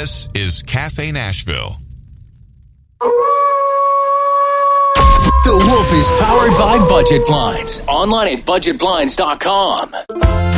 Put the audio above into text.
This is Cafe Nashville. The Wolf is powered by Budget Blinds. Online at budgetblinds.com.